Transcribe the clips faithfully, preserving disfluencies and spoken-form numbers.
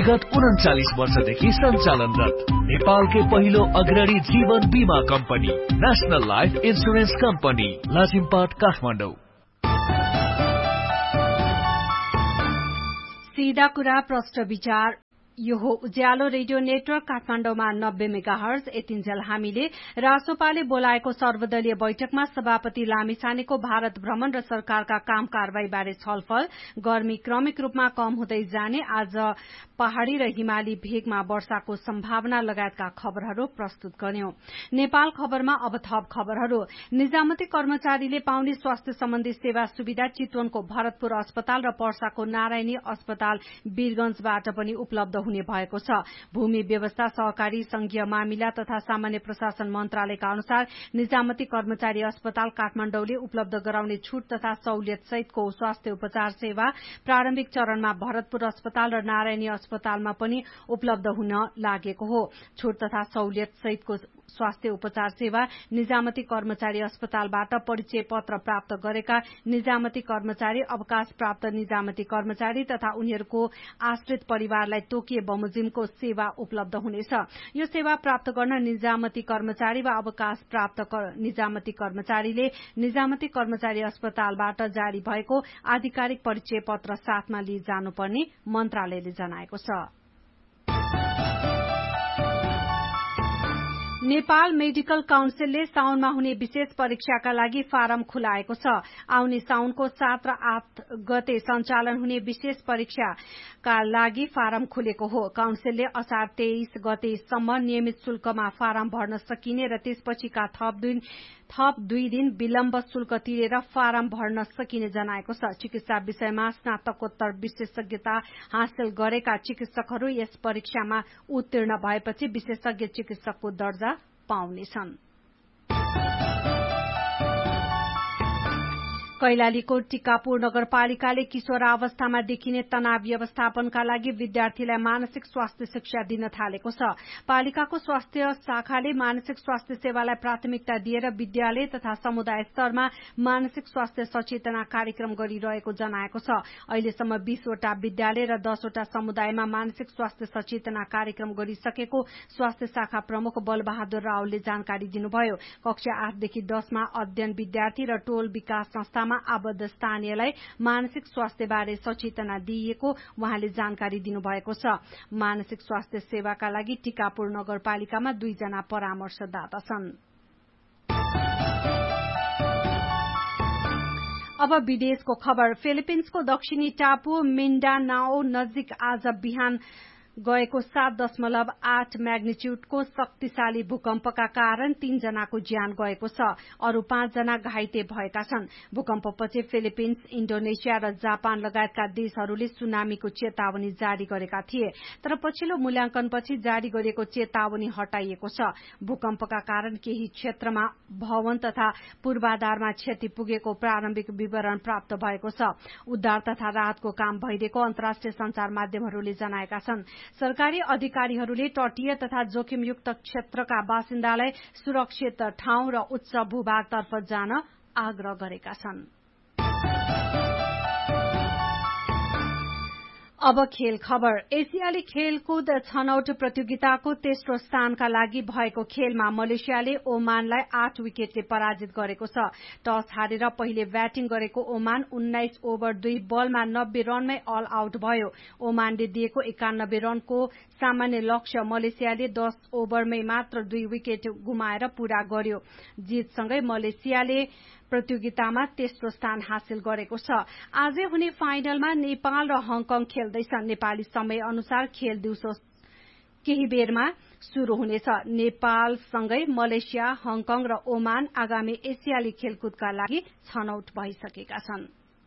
विगत उन्चालिस वर्षदेखि सञ्चालनरत नेपालकै पहिलो अग्रणी जीवन बीमा company national life insurance company Lazimpat Kathmandu. सीधा कुरा प्रश्न विचार यो हो उज्यालो रेडियो नेटवर्क काठमाडौँमा नब्बे मेगाहर्ज। यतिन्जेल हामीले रासोपाले बोलाएको सर्वदलीय बैठकमा सभापति लामिछानेको भारत भ्रमण र सरकारका काम कारवाहीबारे छलफल, गर्मी क्रमिक रूपमा कम हुँदै जाने, आज पहाड़ी र हिमाली भेगमा वर्षाको सम्भावना लगायतका खबरहरू प्रस्तुत गर्यौं। नेपाल खबरमा अब थप खबरहरू। निजामती कर्मचारीले पाउने स्वास्थ्य सम्बन्धी सेवा सुविधा चितवनको भरतपुर अस्पताल र पर्साको नारायणी अस्पताल वीरगंजबाट पनि उपलब्ध हुने भएको छ। भूमि व्यवस्था, सहकारी संघीय मामिला तथा सामान्य प्रशासन मन्त्रालयका अनुसार निजामती कर्मचारी अस्पताल काठमाडौँले उपलब्ध गराउने छूट तथा सहुलियत सहितको स्वास्थ्य उपचार सेवा प्रारम्भिक चरणमा भरतपुर अस्पताल र नारायणी अस्पतालमा पनि उपलब्ध हुन लागेको हो। छूट तथा सहुलियत सहितको स्वास्थ्य उपचार सेवा निजामती कर्मचारी अस्पतालबाट परिचय पत्र प्राप्त गरेका निजामती कर्मचारी, अवकाश प्राप्त निजामती कर्मचारी तथा उनीहरूको आश्रित परिवारलाई तोकिए बमोजिमको सेवा उपलब्ध हुनेछ। यो सेवा प्राप्त गर्न निजामती कर्मचारी वा अवकाश प्राप्त निजामती कर्मचारीले निजामती कर्मचारी अस्पतालबाट जारी भएको आधिकारिक परिचय पत्र साथमा लिई जानुपर्ने मन्त्रालयले जनाएको छ। नेपाल मेडिकल काउन्सिलले साउनमा हुने विशेष परीक्षाका लागि फारम खुलाएको छ। आउने साउनको सात र आठ गते सञ्चालन हुने विशेष परीक्षाका लागि फारम खुलेको हो। काउन्सिलले असार तेइस गतेसम्म नियमित शुल्कमा फारम भर्न सकिने र त्यसपछिका थप दुई थप दुई दिन विलम्ब शुल्क तिरेर फारम भर्न सकिने जनाएको छ। चिकित्सा विषयमा स्नातकोत्तर विशेषज्ञता हासिल गरेका चिकित्सकहरू यस परीक्षामा उत्तीर्ण भएपछि विशेषज्ञ चिकित्सकको दर्जा पाउनेछन्। कैलालीको टिकापुर नगरपालिकाले किशोरावस्थामा देखिने तनाव व्यवस्थापनका लागि विद्यार्थीलाई मानसिक स्वास्थ्य शिक्षा दिन थालेको छ। पालिकाको स्वास्थ्य शाखाले मानसिक स्वास्थ्य सेवालाई प्राथमिकता दिएर विद्यालय तथा समुदाय स्तरमा मानसिक स्वास्थ्य सचेतना कार्यक्रम गरिरहेको जनाएको छ। अहिलेसम्म बीसवटा विद्यालय र दसवटा समुदायमा मानसिक स्वास्थ्य सचेतना कार्यक्रम गरिसकेको स्वास्थ्य शाखा प्रमुख बलबहादुर रावलले जानकारी दिनुभयो। कक्षा आठदेखि दसमा अध्ययन विद्यार्थी र टोल विकास संस्था आबद्ध स्थानीयलाई मानसिक स्वास्थ्य बारे सचेतना दिइएको उहाँले जानकारी दिनुभएको छ। मानसिक स्वास्थ्य सेवाका लागि टिकापुर नगरपालिकामा दुईजना परामर्शदाता छन्। अब विदेशको खबर। फिलिपिन्सको दक्षिणी टापु मिन्डानाओ नजिक आज बिहान गएको सात दशमलव आठ म्याग्निच्युडको शक्तिशाली भूकम्पका कारण तीन जनाको ज्यान गएको छ। अरू पाँच जना घाइते भएका छन्। भूकम्पपछि फिलिपिन्स, इन्डोनेसिया र जापान लगायतका देशहरूले सुनामीको चेतावनी जारी गरेका थिए, तर पछिल्लो मूल्याङ्कनपछि जारी गरिएको चेतावनी हटाइएको छ। भूकम्पका कारण केही क्षेत्रमा भवन तथा पूर्वाधारमा क्षति पुगेको प्रारम्भिक विवरण प्राप्त भएको छ। उद्धार तथा राहतको काम भइरहेको अन्तर्राष्ट्रिय संचार माध्यमहरूले जनाएका छन्। सरकारी अधिकारीहरूले तटीय तथा जोखिमयुक्त क्षेत्रका बासिन्दालाई सुरक्षित ठाउँ र उच्च भूभागतर्फ जान आग्रह गरेका छन्। अब खेल खबर। एसियाली खेलकुद छनौट प्रतियोगिताको तेस्रो स्थानका लागि भएको खेलमा मलेसियाले ओमानलाई आठ विकेटले पराजित गरेको छ। टस हारेर पहिले ब्याटिङ गरेको ओमान उन्नाइस ओभर दुई बलमा नब्बे रनमै अल आउट भयो। ओमानले दिएको एकानब्बे रनको सामान्य लक्ष्य मलेसियाले दस ओभरमै मात्र दुई विकेट गुमाएर पूरा गर्यो। जितसँगै मलेसियाले प्रतियोगितामा तेस्रो स्थान हासिल गरेको छ। आजै हुने फाइनलमा नेपाल र हङकङ खेल्दैछन्। नेपाली समय अनुसार खेल दिउँसो केही बेरमा शुरू हुनेछ। नेपालसँगै मलेसिया, हङकङ र ओमान आगामी एसियाली खेलकुदका लागि छनौट भइसकेका छन्।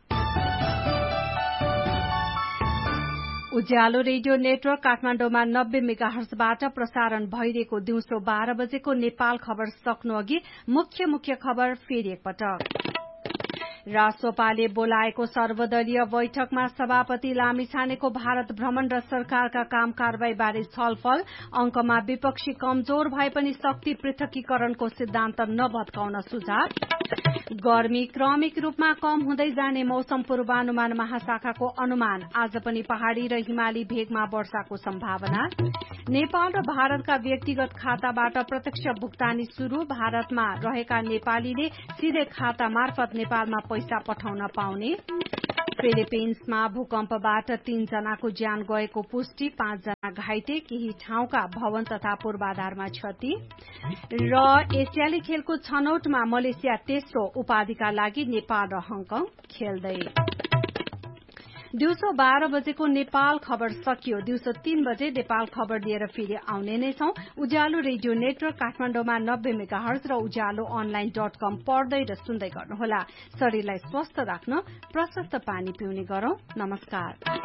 उज्यालो रेडियो नेटवर्क काठमाडौँमा नब्बे मेगाहर्जबाट प्रसारण भइरहेको दिउँसो बाह्र बजेको नेपाल खबर सक्नु अघि मुख्य मुख्य खबर फेरि एकपटक। रासोपाले बोलाएको सर्वदलीय बैठकमा सभापति लामिछानेको भारत भ्रमण र सरकारका काम कारवाही बारे छलफल। अंकमा विपक्षी कमजोर भए पनि शक्ति पृथकीकरणको सिद्धान्त नभत्काउन सुझाव। गर्मी क्रमिक रूपमा कम हुँदै जाने मौसम पूर्वानुमान महाशाखाको अनुमान। आज पनि पहाड़ी र हिमाली भेगमा वर्षाको सम्भावना। नेपाल र भारतका व्यक्तिगत खाताबाट प्रत्यक्ष भुक्तानी शुरू। भारतमा रहेका नेपालीले सीधै खाता मार्फत नेपालमा पैसा पठाउन पाउने। फिलिपिन्समा भूकम्पबाट तीन जनाको ज्यान गएको पुष्टि। पाँच जना घाइते। केही ठाउँका भवन तथा पूर्वाधारमा क्षति। र एसियाली खेलको छनौटमा मलेसिया तेस्रो उपाधिका लागि नेपाल र हङकङ खेल्दै। दिउँसो बाह्र बजेको नेपाल खबर सकियो। दिउँसो तीन बजे नेपाल खबर लिएर फेरि आउने नै छौं। उज्यालो रेडियो नेटवर्क काठमाडौँमा नब्बे मेगा हर्ज र उज्यालो अनलाइन डट कम पढ्दै र सुन्दै गर्नुहोला। शरीरलाई स्वस्थ राख्न प्रशस्त पानी पिउने गरौं। नमस्कार।